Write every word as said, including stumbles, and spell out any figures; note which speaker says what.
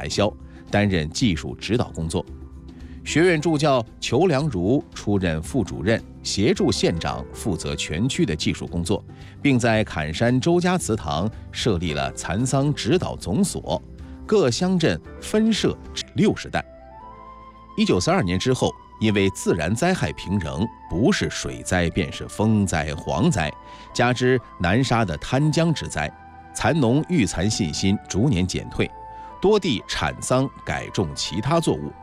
Speaker 1: 销，担任技术指导工作。学院助教裘良如出任副主任，协助县长负责全区的技术工作，并在坎山周家祠堂设立了蚕桑指导总所，各乡镇分设六十担。一九四二年之后，因为自然灾害频仍，不是水灾便是风灾、蝗灾，加之南沙的滩江之灾，蚕农育蚕信心逐年减退，多地产桑改种其他作物，